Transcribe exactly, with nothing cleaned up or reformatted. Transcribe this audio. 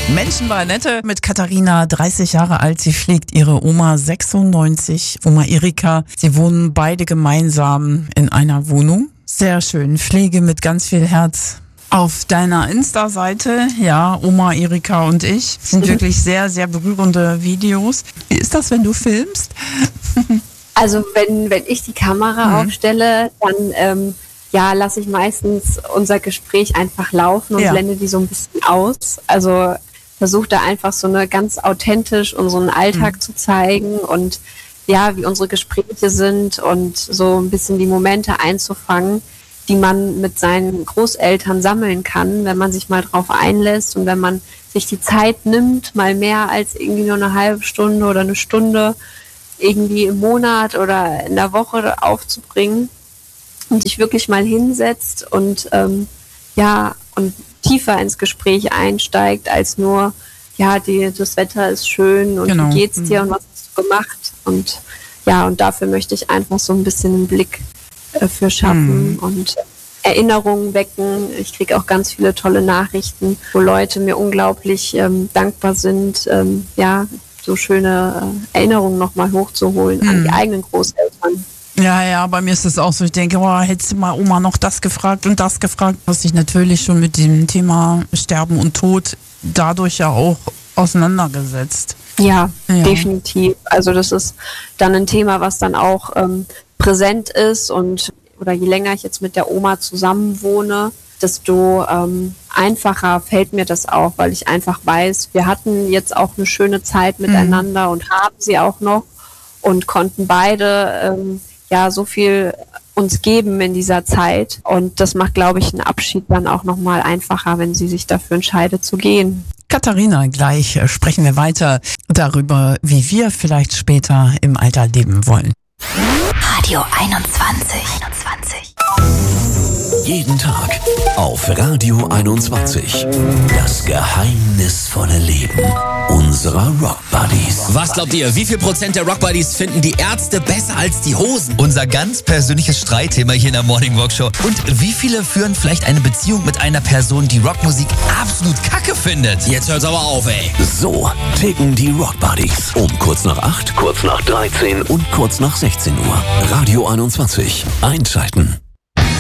Menschen bei Annette mit Katharina, dreißig Jahre alt. Sie pflegt ihre Oma sechsundneunzig, Oma Erika. Sie wohnen beide gemeinsam in einer Wohnung. Sehr schön. Pflege mit ganz viel Herz. Auf deiner Insta-Seite, ja, Oma Erika und ich, sind wirklich sehr, sehr berührende Videos. Wie ist das, wenn du filmst? Also wenn, wenn ich die Kamera mhm. aufstelle, dann ähm, ja, lasse ich meistens unser Gespräch einfach laufen und ja. blende die so ein bisschen aus. Also versuche da einfach so eine ganz authentisch unseren Alltag mhm. zu zeigen und ja, wie unsere Gespräche sind und so ein bisschen die Momente einzufangen, die man mit seinen Großeltern sammeln kann, wenn man sich mal drauf einlässt und wenn man sich die Zeit nimmt, mal mehr als irgendwie nur eine halbe Stunde oder eine Stunde irgendwie im Monat oder in der Woche aufzubringen und sich wirklich mal hinsetzt und ähm, ja, und tiefer ins Gespräch einsteigt, als nur, ja, die, das Wetter ist schön und genau. wie geht's dir und was hast du gemacht? Und ja, und dafür möchte ich einfach so ein bisschen einen Blick äh, für schaffen mhm. und Erinnerungen wecken. Ich kriege auch ganz viele tolle Nachrichten, wo Leute mir unglaublich ähm, dankbar sind, ähm, ja, so schöne äh, Erinnerungen nochmal hochzuholen mhm. an die eigenen Großeltern. Ja, ja, bei mir ist es auch so. Ich denke, oh, hättest du mal Oma noch das gefragt und das gefragt. Du hast dich natürlich schon mit dem Thema Sterben und Tod dadurch ja auch auseinandergesetzt. Ja, ja, definitiv. Also das ist dann ein Thema, was dann auch ähm, präsent ist und oder je länger ich jetzt mit der Oma zusammen wohne, desto ähm, einfacher fällt mir das auch, weil ich einfach weiß, wir hatten jetzt auch eine schöne Zeit miteinander mhm. und haben sie auch noch und konnten beide ähm, ja so viel uns geben in dieser Zeit. Und das macht, glaube ich, einen Abschied dann auch nochmal einfacher, wenn sie sich dafür entscheidet zu gehen. Katharina, gleich sprechen wir weiter darüber, wie wir vielleicht später im Alter leben wollen. Radio einundzwanzig. einundzwanzig. Jeden Tag auf Radio einundzwanzig. Das geheimnisvolle Leben unserer Rock Buddies. Was glaubt ihr, wie viel Prozent der Rock Buddies finden die Ärzte besser als die Hosen? Unser ganz persönliches Streitthema hier in der Morning Walk Show. Und wie viele führen vielleicht eine Beziehung mit einer Person, die Rockmusik absolut kacke findet? Jetzt hört's aber auf, ey. So ticken die Rock Buddies. Um kurz nach acht, kurz nach dreizehn und kurz nach sechzehn Uhr. Radio einundzwanzig. Einschalten.